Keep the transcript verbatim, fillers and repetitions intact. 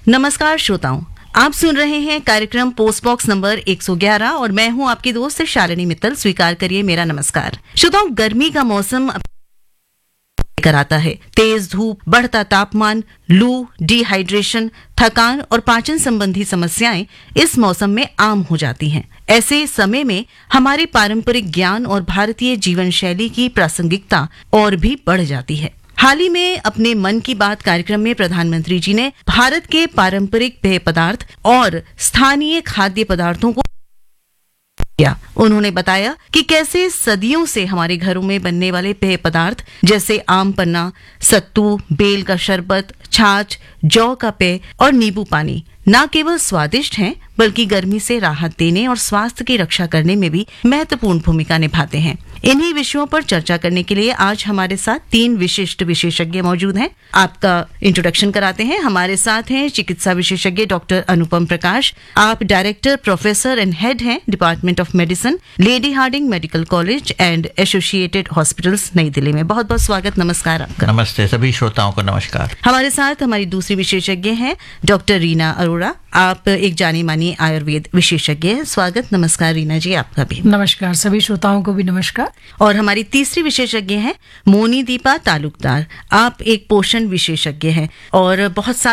नमस्कार श्रोताओं, आप सुन रहे हैं कार्यक्रम पोस्ट बॉक्स नंबर एक सौ ग्यारह और मैं हूं आपकी दोस्त शालिनी मित्तल। स्वीकार करिए मेरा नमस्कार। श्रोताओं, गर्मी का मौसम कराता है। तेज धूप, बढ़ता तापमान, लू, डिहाइड्रेशन, थकान और पाचन संबंधी समस्याएं इस मौसम में आम हो जाती हैं। ऐसे समय में हमारे पारंपरिक ज्ञान और भारतीय जीवन शैली की प्रासंगिकता और भी बढ़ जाती है। हाल ही में अपने मन की बात कार्यक्रम में प्रधानमंत्री जी ने भारत के पारंपरिक पेय पदार्थ और स्थानीय खाद्य पदार्थों को किया। उन्होंने बताया कि कैसे सदियों से हमारे घरों में बनने वाले पेय पदार्थ जैसे आम पन्ना, सत्तू, बेल का शरबत, छाछ, जौ का पेय और नींबू पानी न केवल स्वादिष्ट हैं बल्कि गर्मी से राहत देने और स्वास्थ्य की रक्षा करने में भी महत्वपूर्ण भूमिका निभाते हैं। इन्हीं विषयों पर चर्चा करने के लिए आज हमारे साथ तीन विशिष्ट विशेषज्ञ मौजूद हैं। आपका इंट्रोडक्शन कराते हैं। हमारे साथ हैं चिकित्सा विशेषज्ञ डॉक्टर अनुपम प्रकाश। आप डायरेक्टर, प्रोफेसर एंड हेड हैं department of medicine, lady Hardinge medical college and associated hospitals, नई दिल्ली में। बहुत बहुत स्वागत। नमस्कार आपका। नमस्ते, सभी श्रोताओं को नमस्कार। हमारे साथ हमारी दूसरी विशेषज्ञ हैं डॉक्टर रीना अरोड़ा। आप एक जानी मानी आयुर्वेद विशेषज्ञ हैं। स्वागत। नमस्कार रीना जी, आपका भी नमस्कार। सभी श्रोताओं को भी नमस्कार। और हमारी तीसरी विशेषज्ञ हैं मोनी दीपा तालुकदार। आप एक पोषण विशेषज्ञ हैं और बहुत सारे